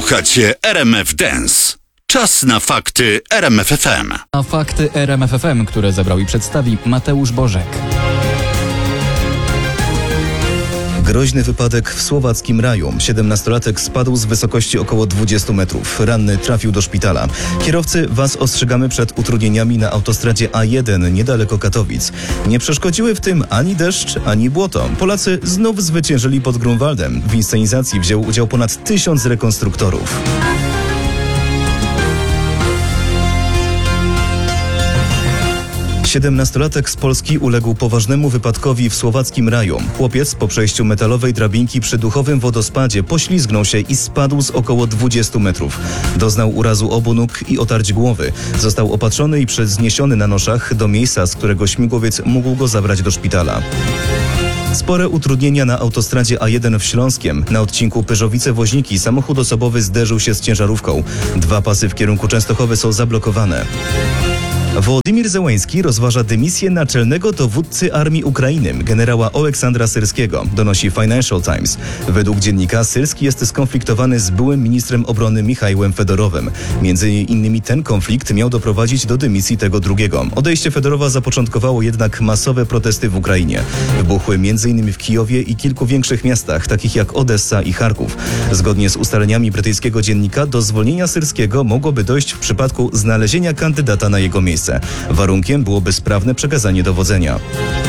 Słuchacie RMF Dance. Czas na fakty RMF FM. A fakty RMF FM, które zebrał i przedstawi Mateusz Bożek. Groźny wypadek w słowackim Raju. 17-latek spadł z wysokości około 20 metrów. Ranny trafił do szpitala. Kierowcy, was ostrzegamy przed utrudnieniami na autostradzie A1 niedaleko Katowic. Nie przeszkodziły w tym ani deszcz, ani błoto. Polacy znów zwyciężyli pod Grunwaldem. W inscenizacji wziął udział ponad 1000 rekonstruktorów. Siedemnastolatek z Polski uległ poważnemu wypadkowi w słowackim Raju. Chłopiec po przejściu metalowej drabinki przy duchowym wodospadzie poślizgnął się i spadł z około 20 metrów. Doznał urazu obu nóg i otarć głowy. Został opatrzony i zniesiony na noszach do miejsca, z którego śmigłowiec mógł go zabrać do szpitala. Spore utrudnienia na autostradzie A1 w Śląskiem. Na odcinku Pyrzowice-Woźniki samochód osobowy zderzył się z ciężarówką. 2 pasy w kierunku Częstochowy są zablokowane. Wołodymyr Zełański rozważa dymisję naczelnego dowódcy armii Ukrainy, generała Oleksandra Syrskiego, donosi Financial Times. Według dziennika Syrski jest skonfliktowany z byłym ministrem obrony Michaiłem Fedorowem. Między innymi ten konflikt miał doprowadzić do dymisji tego drugiego. Odejście Fedorowa zapoczątkowało jednak masowe protesty w Ukrainie. Wybuchły m.in. w Kijowie i kilku większych miastach, takich jak Odessa i Charków. Zgodnie z ustaleniami brytyjskiego dziennika do zwolnienia Syrskiego mogłoby dojść w przypadku znalezienia kandydata na jego miejsce. Warunkiem byłoby sprawne przekazanie dowodzenia.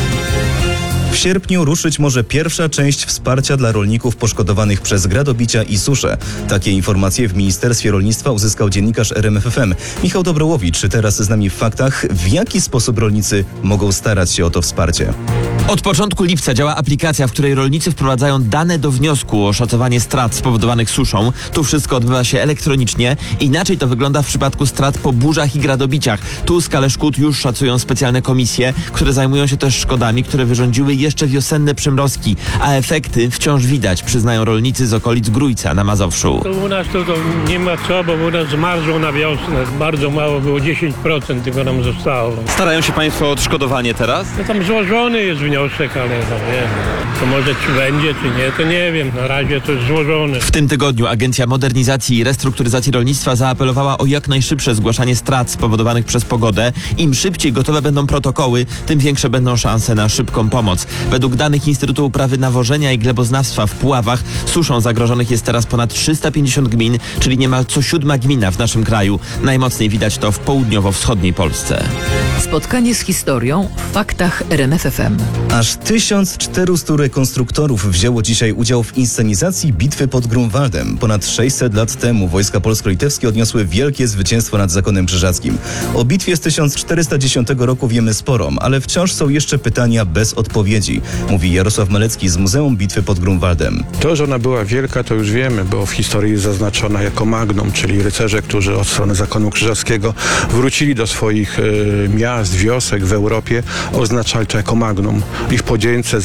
W sierpniu ruszyć może pierwsza część wsparcia dla rolników poszkodowanych przez gradobicia i suszę. Takie informacje w Ministerstwie Rolnictwa uzyskał dziennikarz RMF FM. Michał Dobrołowicz teraz z nami w faktach. W jaki sposób rolnicy mogą starać się o to wsparcie? Od początku lipca działa aplikacja, w której rolnicy wprowadzają dane do wniosku o szacowanie strat spowodowanych suszą. Tu wszystko odbywa się elektronicznie. Inaczej to wygląda w przypadku strat po burzach i gradobiciach. Tu skalę szkód już szacują specjalne komisje, które zajmują się też szkodami, które wyrządziły jeszcze wiosenne przymrozki. A efekty wciąż widać, przyznają rolnicy z okolic Grójca na Mazowszu. U nas to nie ma co, bo u nas zmarzło na wiosnę. Bardzo mało było, 10% tylko nam zostało. Starają się Państwo o odszkodowanie teraz? No tam złożony jest wniosek, ale no nie wiem. To może czy będzie, czy nie, to nie wiem. Na razie to jest złożone. W tym tygodniu Agencja Modernizacji i Restrukturyzacji Rolnictwa zaapelowała o jak najszybsze zgłaszanie strat spowodowanych przez pogodę. Im szybciej gotowe będą protokoły, tym większe będą szanse na szybką pomoc. Według danych Instytutu Uprawy Nawożenia i Gleboznawstwa w Puławach suszą zagrożonych jest teraz ponad 350 gmin, czyli niemal co 7. gmina w naszym kraju. Najmocniej widać to w południowo-wschodniej Polsce. Spotkanie z historią w faktach RMF FM. Aż 1400 rekonstruktorów wzięło dzisiaj udział w inscenizacji bitwy pod Grunwaldem. Ponad 600 lat temu wojska polsko-litewskie odniosły wielkie zwycięstwo nad Zakonem Krzyżackim. O bitwie z 1410 roku wiemy sporo, ale wciąż są jeszcze pytania bez odpowiedzi, mówi Jarosław Malecki z Muzeum Bitwy pod Grunwaldem. To, że ona była wielka, to już wiemy, bo w historii jest zaznaczona jako magnum, czyli rycerze, którzy od strony Zakonu Krzyżackiego wrócili do swoich miast, wiosek w Europie, oznaczali to jako magnum. I w podzięce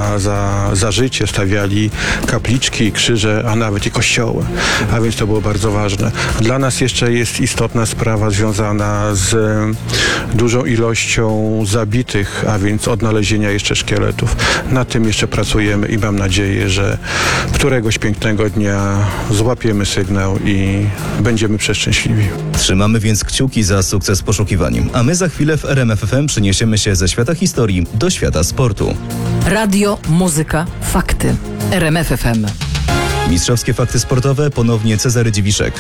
za życie stawiali kapliczki, krzyże, a nawet i kościoły. A więc to było bardzo ważne. Dla nas jeszcze jest istotna sprawa związana z dużą ilością zabitych, a więc odnalezienia jeszcze szkieletów. Nad tym jeszcze pracujemy i mam nadzieję, że któregoś pięknego dnia złapiemy sygnał i będziemy przeszczęśliwi. Trzymamy więc kciuki za sukces poszukiwań. A my za chwilę w RMF FM przeniesiemy się ze świata historii do świata sportu. Radio, muzyka, fakty. RMF FM. Mistrzowskie fakty sportowe, ponownie Cezary Dziwiszek.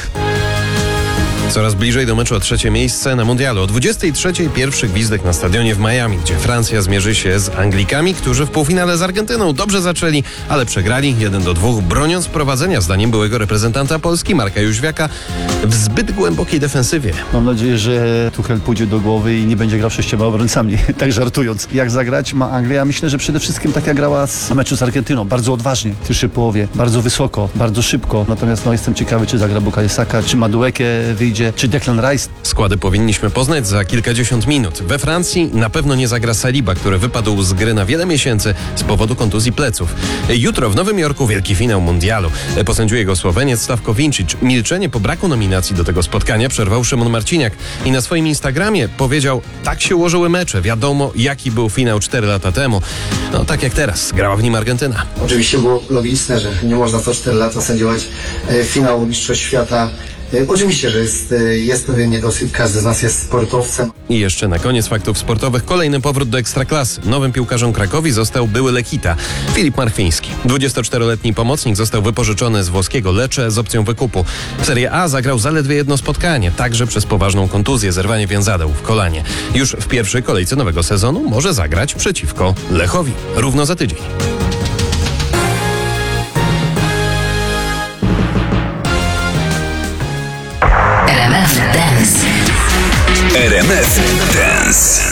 Coraz bliżej do meczu o 3. miejsce na mundialu. O 23:00 pierwszy gwizdek na stadionie w Miami, gdzie Francja zmierzy się z Anglikami, którzy w półfinale z Argentyną dobrze zaczęli, ale przegrali 1-2, broniąc prowadzenia, zdaniem byłego reprezentanta Polski Marka Jóźwiaka, w zbyt głębokiej defensywie. Mam nadzieję, że Tuchel pójdzie do głowy i nie będzie grał 6 obrońcami, tak żartując. Jak zagrać ma Anglia? Myślę, że przede wszystkim tak jak grała w meczu z Argentyną, bardzo odważnie w pierwszej połowie, bardzo wysoko, bardzo szybko. Natomiast jestem ciekawy, czy zagra Bukayo Saka, czy Madueke wyjdzie będzie, czy Declan Rice. Składy powinniśmy poznać za kilkadziesiąt minut. We Francji na pewno nie zagra Saliba, który wypadł z gry na wiele miesięcy z powodu kontuzji pleców. Jutro w Nowym Jorku wielki finał mundialu. Posędziuje go Słoweniec Sławko Vincic. Milczenie po braku nominacji do tego spotkania przerwał Szymon Marciniak i na swoim Instagramie powiedział: tak się ułożyły mecze, wiadomo jaki był finał 4 lata temu. No tak jak teraz, grała w nim Argentyna. Oczywiście było logiczne, że nie można co 4 lata sędziować finału Mistrzostw Świata. Oczywiście, że jest pewien niedosyt, każdy z nas jest sportowcem. I jeszcze na koniec faktów sportowych kolejny powrót do Ekstraklasy. Nowym piłkarzem Krakowi został były Lekita, Filip Marchwiński. 24-letni pomocnik został wypożyczony z włoskiego Lecce z opcją wykupu. W Serie A zagrał zaledwie jedno spotkanie, także przez poważną kontuzję, zerwanie więzadeł w kolanie. Już w pierwszej kolejce nowego sezonu może zagrać przeciwko Lechowi. Równo za tydzień. RMF Dance.